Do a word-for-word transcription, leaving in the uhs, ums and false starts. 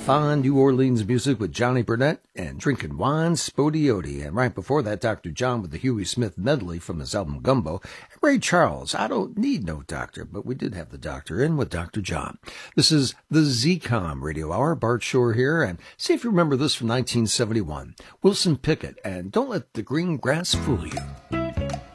fine New Orleans music with Johnny Burnett and Drinking Wine, Spodioti. And right before that, Doctor John with the Huey Smith medley from his album Gumbo. And Ray Charles, I don't need no doctor, but we did have the doctor in with Doctor John. This is the Z COM Radio Hour. Bart Shore here. And see if you remember this from nineteen seventy-one. Wilson Pickett and Don't Let the Green Grass Fool You.